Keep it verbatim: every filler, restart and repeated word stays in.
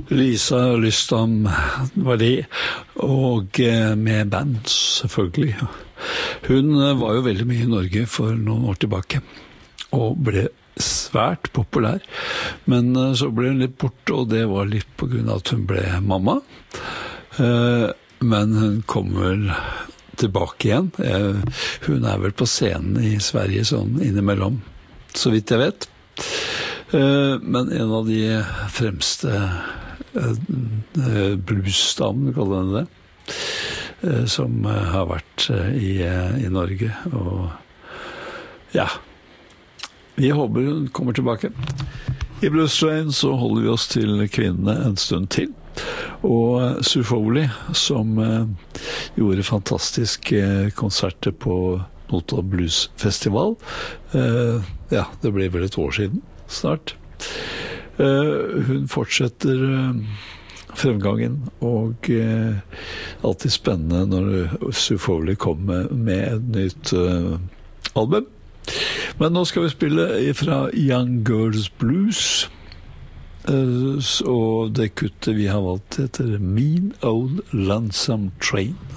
Lisa Lystam var det, og med band selvfølgelig. Hun var jo veldig mye i Norge for noen år tilbake, og ble svært populær. Men så ble hun litt borte, og det var litt på grunn av at hun ble mamma. Men hun kom vel tilbake igjen. Hun er vel på scenen i Sverige sånn innimellom, så vidt jeg vet. Men en av de fremste bluesdamen, kaller den det, som har vært i, i Norge, og ja, vi håper hun kommer tilbake. I Blues Train så holder vi oss til kvinnene en stund til, og Sue Foley, som gjorde fantastiske konserter på Notodden Blues Festival, ja, det ble vel et år siden snart. Uh, hun fortsetter uh, fremgangen, og uh, alltid spennende når Sue Foley kommer med et nytt uh, album. Men nå skal vi spille fra Young Girls Blues, uh, og det kuttet vi har valgt heter Mean Old Lonesome Train.